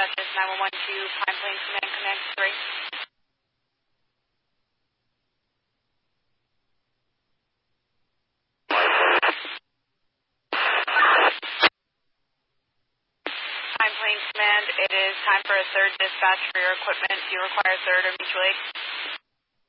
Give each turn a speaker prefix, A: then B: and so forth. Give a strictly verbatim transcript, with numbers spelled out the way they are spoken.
A: Duchess nine one one to Pine Plains Command, Connect three. Pine Plains Command, it is time for a third dispatch for your equipment. Do you require a third or mutual aid?